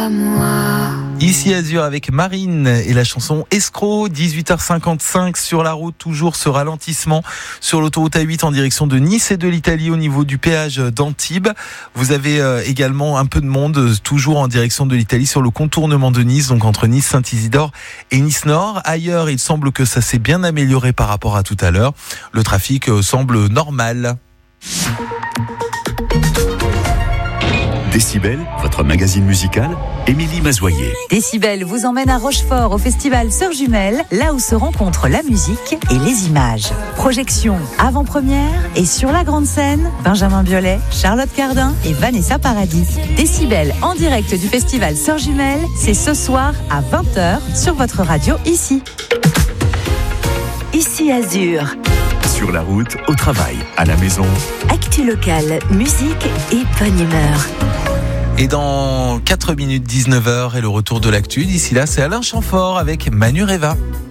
à moi. Ici Azur avec Marine et la chanson Escroc, 18h55 sur la route, toujours ce ralentissement sur l'autoroute A8 en direction de Nice et de l'Italie au niveau du péage d'Antibes. Vous avez également un peu de monde toujours en direction de l'Italie sur le contournement de Nice, donc entre Nice Saint-Isidore et Nice Nord. Ailleurs, il semble que ça s'est bien amélioré par rapport à tout à l'heure. Le trafic semble normal. Décibel, votre magazine musical, Émilie Mazoyer. Décibel vous emmène à Rochefort au festival Sœurs Jumelles, là où se rencontrent la musique et les images. Projection avant-première et sur la grande scène, Benjamin Biolay, Charlotte Cardin et Vanessa Paradis. Décibel en direct du festival Sœurs Jumelles, c'est ce soir à 20h sur votre radio ici. Ici Azur. Sur la route, au travail, à la maison. Actu locale, musique et bonne humeur. Et dans 4 minutes 19h et le retour de l'actu, d'ici là c'est Alain Chamfort avec Manu Reva.